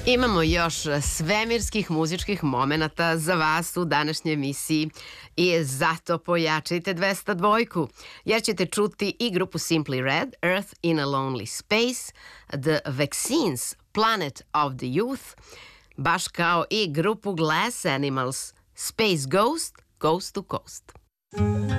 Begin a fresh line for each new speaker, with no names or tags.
Imamo još svemirskih muzičkih momenata za vas u današnjoj emisiji i zato pojačajte 202, jer ćete čuti i grupu Simply Red, Earth in a Lonely Space, The Vaccines, Planet of the Youth, baš kao i grupu Glass Animals, Space Ghost, Coast to Coast.